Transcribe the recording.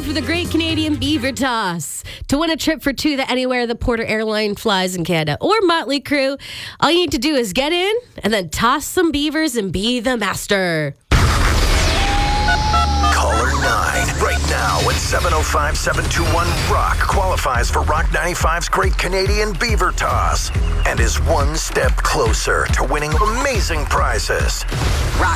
for the Great Canadian Beaver Toss. To win a trip for two to anywhere the Porter Airline flies in Canada or Motley Crue, all you need to do is get in and then toss some beavers and be the master. Caller 9 right now at 705-721-ROCK qualifies for Rock 95's Great Canadian Beaver Toss and is one step closer to winning amazing prizes.